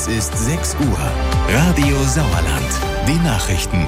Es ist 6 Uhr. Radio Sauerland. Die Nachrichten.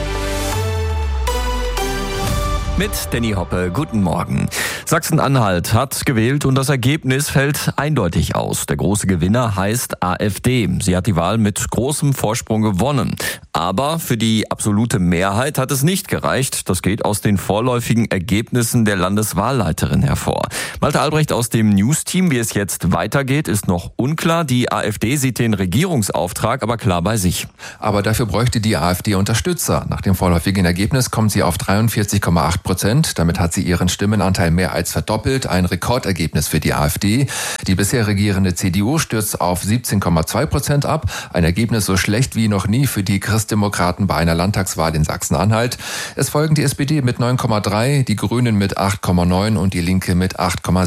Mit Danny Hoppe, guten Morgen. Sachsen-Anhalt hat gewählt und das Ergebnis fällt eindeutig aus. Der große Gewinner heißt AfD. Sie hat die Wahl mit großem Vorsprung gewonnen. Aber für die absolute Mehrheit hat es nicht gereicht. Das geht aus den vorläufigen Ergebnissen der Landeswahlleiterin hervor. Malte Albrecht aus dem News-Team, wie es jetzt weitergeht, ist noch unklar. Die AfD sieht den Regierungsauftrag aber klar bei sich. Aber dafür bräuchte die AfD Unterstützer. Nach dem vorläufigen Ergebnis kommt sie auf 43,8%. Damit hat sie ihren Stimmenanteil mehr als verdoppelt. Ein Rekordergebnis für die AfD. Die bisher regierende CDU stürzt auf 17,2% ab. Ein Ergebnis so schlecht wie noch nie für die Christdemokraten bei einer Landtagswahl in Sachsen-Anhalt. Es folgen die SPD mit 9,3%, die Grünen mit 8,9% und die Linke mit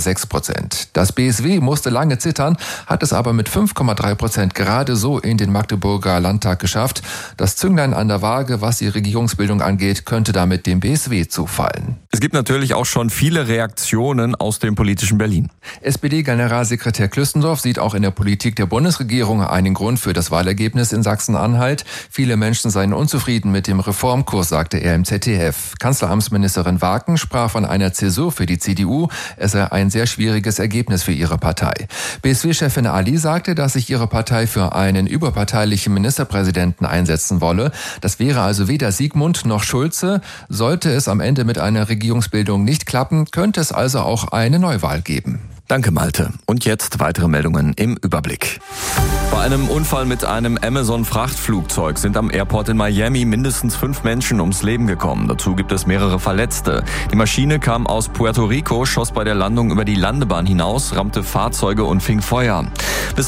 8,6%. Das BSW musste lange zittern, hat es aber mit 5,3% gerade so in den Magdeburger Landtag geschafft. Das Zünglein an der Waage, was die Regierungsbildung angeht, könnte damit dem BSW zufallen. Es gibt natürlich auch schon viele Reaktionen aus dem politischen Berlin. SPD-Generalsekretär Klüstendorf sieht auch in der Politik der Bundesregierung einen Grund für das Wahlergebnis in Sachsen-Anhalt. Viele Menschen seien unzufrieden mit dem Reformkurs, sagte er im ZDF. Kanzleramtsministerin Waken sprach von einer Zäsur für die CDU. Es sei ein sehr schwieriges Ergebnis für ihre Partei. BSW-Chefin Ali sagte, dass sich ihre Partei für einen überparteilichen Ministerpräsidenten einsetzen wolle. Das wäre also weder Sigmund noch Schulze. Sollte es am Ende mit einer Regierungsbildung nicht klappen, könnte es also auch eine Neuwahl geben. Danke, Malte. Und jetzt weitere Meldungen im Überblick. Bei einem Unfall mit einem Amazon-Frachtflugzeug sind am Airport in Miami mindestens 5 Menschen ums Leben gekommen. Dazu gibt es mehrere Verletzte. Die Maschine kam aus Puerto Rico, schoss bei der Landung über die Landebahn hinaus, rammte Fahrzeuge und fing Feuer. Bis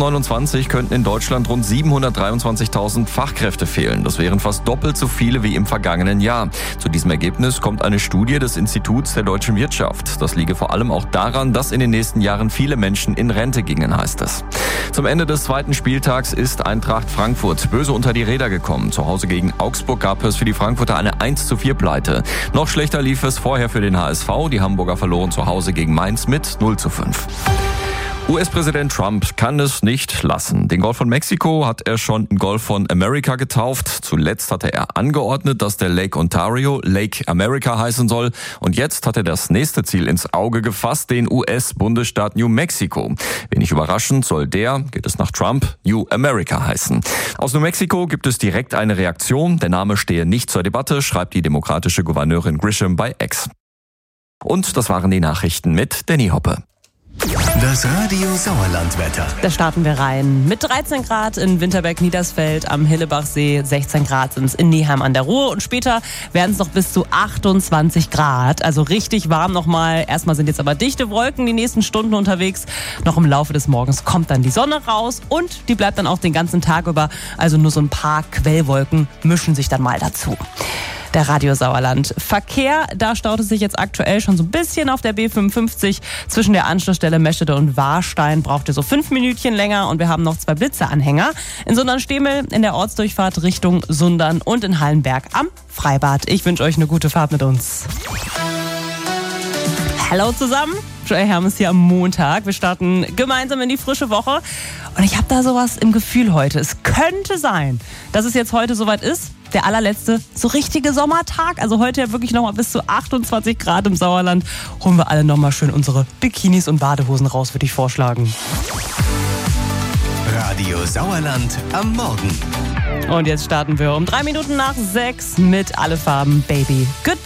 2029 könnten in Deutschland rund 723.000 Fachkräfte fehlen. Das wären fast doppelt so viele wie im vergangenen Jahr. Zu diesem Ergebnis kommt eine Studie des Instituts der deutschen Wirtschaft. Das liege vor allem auch daran, dass in den nächsten Jahren viele Menschen in Rente gingen, heißt es. Zum Ende des zweiten Spieltags ist Eintracht Frankfurt böse unter die Räder gekommen. Zu Hause gegen Augsburg gab es für die Frankfurter eine 1:4 Pleite. Noch schlechter lief es vorher für den HSV. Die Hamburger verloren zu Hause gegen Mainz mit 0:5. US-Präsident Trump kann es nicht lassen. Den Golf von Mexiko hat er schon in Golf von America getauft. Zuletzt hatte er angeordnet, dass der Lake Ontario Lake America heißen soll. Und jetzt hat er das nächste Ziel ins Auge gefasst, den US-Bundesstaat New Mexico. Wenig überraschend soll der, geht es nach Trump, New America heißen. Aus New Mexico gibt es direkt eine Reaktion. Der Name stehe nicht zur Debatte, schreibt die demokratische Gouverneurin Grisham bei X. Und das waren die Nachrichten mit Danny Hoppe. Das Radio Sauerland-Wetter. Da starten wir rein. Mit 13 Grad in Winterberg-Niedersfeld am Hillebachsee, 16 Grad sind es in Neheim an der Ruhr und später werden es noch bis zu 28 Grad. Also richtig warm nochmal. Erstmal sind jetzt aber dichte Wolken die nächsten Stunden unterwegs. Noch im Laufe des Morgens kommt dann die Sonne raus und die bleibt dann auch den ganzen Tag über. Also nur so ein paar Quellwolken mischen sich dann mal dazu. Der Radio Sauerland. Verkehr, da staut es sich jetzt aktuell schon so ein bisschen auf der B55. Zwischen der Anschlussstelle Meschede und Warstein braucht ihr so 5 Minütchen länger und wir haben noch 2 Blitzeanhänger. In Sundern-Stehmel in der Ortsdurchfahrt Richtung Sundern und in Hallenberg am Freibad. Ich wünsche euch eine gute Fahrt mit uns. Hallo zusammen. Joey Hermes hier am Montag. Wir starten gemeinsam in die frische Woche. Und ich habe da sowas im Gefühl heute. Es könnte sein, dass es jetzt heute soweit ist. Der allerletzte so richtige Sommertag. Also heute ja wirklich nochmal bis zu 28 Grad im Sauerland. Holen wir alle nochmal schön unsere Bikinis und Badehosen raus, würde ich vorschlagen. Radio Sauerland am Morgen. Und jetzt starten wir um 3 Minuten nach 6 mit Alle Farben Baby. Goodbye.